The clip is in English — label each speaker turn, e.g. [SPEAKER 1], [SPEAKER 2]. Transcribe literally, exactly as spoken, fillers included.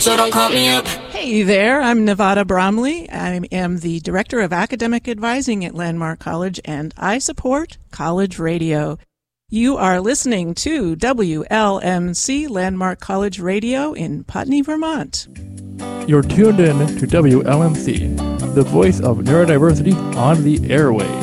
[SPEAKER 1] so don't call me up.
[SPEAKER 2] Hey there, I'm Nevada Bromley. I am the Director of Academic Advising at Landmark College, and I support college radio. You are listening to W L M C Landmark College Radio in Putney, Vermont.
[SPEAKER 3] You're tuned in to W L M C, the voice of neurodiversity on the airwaves.